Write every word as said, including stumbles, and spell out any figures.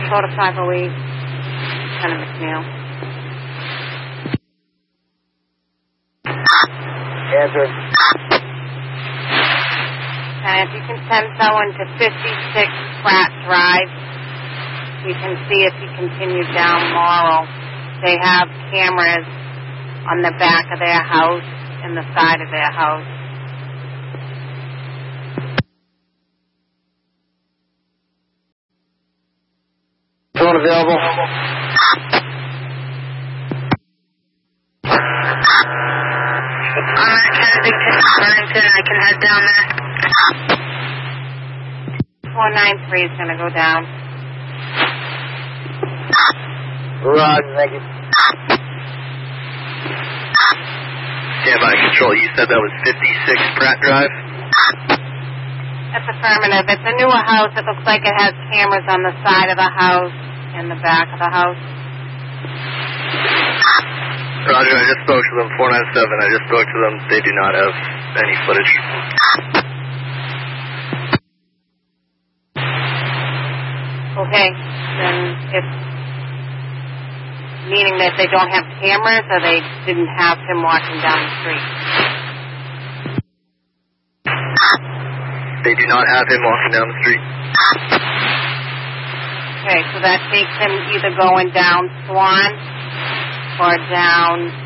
Dakota five oh eight, Lieutenant McNeil. Answer. And if you can send someone to fifty-six Pratt Drive, you can see if he continued down Laurel. They have cameras on the back of their house and the side of their house. Phone available. I'm at Kensington, Burlington. I can head down there. four nine three is going to go down. Roger, thank you. Standby control, you said that was fifty-six Pratt Drive? That's affirmative. It's a newer house. It looks like it has cameras on the side of the house and the back of the house. Roger, I just spoke to them, four nine seven. I just spoke to them. They do not have any footage. Okay. Then if, meaning that they don't have cameras or they didn't have him walking down the street? They do not have him walking down the street. Okay, so that takes him either going down Swan or down